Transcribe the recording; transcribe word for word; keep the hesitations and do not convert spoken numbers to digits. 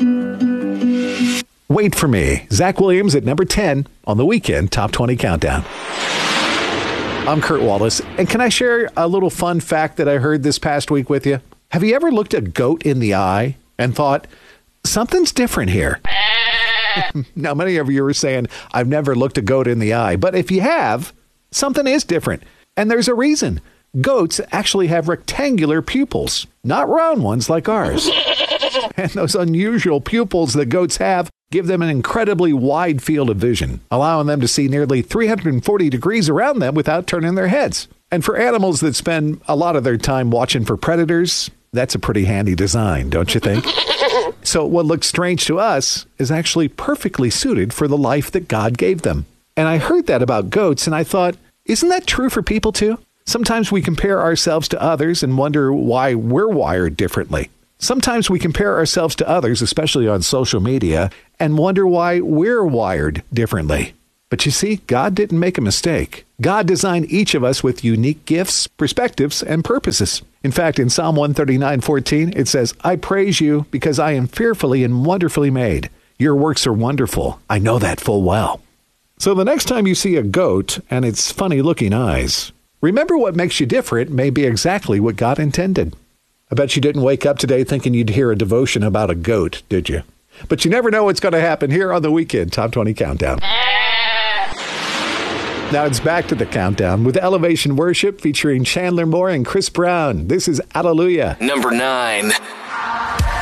Wait for Me. Zach Williams at number ten on the Weekend Top twenty Countdown. I'm Kurt Wallace, and can I share a little fun fact that I heard this past week with you? Have you ever looked a goat in the eye and thought, something's different here? Now, many of you are saying, I've never looked a goat in the eye. But if you have, something is different. And there's a reason. Goats actually have rectangular pupils, not round ones like ours. And those unusual pupils that goats have give them an incredibly wide field of vision, allowing them to see nearly three hundred forty degrees around them without turning their heads. And for animals that spend a lot of their time watching for predators, that's a pretty handy design, don't you think? So what looks strange to us is actually perfectly suited for the life that God gave them. And I heard that about goats, and I thought, isn't that true for people too? Sometimes we compare ourselves to others and wonder why we're wired differently. Sometimes we compare ourselves to others, especially on social media, and wonder why we're wired differently. But you see, God didn't make a mistake. God designed each of us with unique gifts, perspectives, and purposes. In fact, in Psalm one thirty-nine fourteen, it says, I praise you because I am fearfully and wonderfully made. Your works are wonderful. I know that full well. So the next time you see a goat and its funny-looking eyes, remember what makes you different may be exactly what God intended. I bet you didn't wake up today thinking you'd hear a devotion about a goat, did you? But you never know what's going to happen here on the Weekend Top twenty Countdown. Now it's back to the countdown with Elevation Worship featuring Chandler Moore and Chris Brown. This is Hallelujah. Number nine.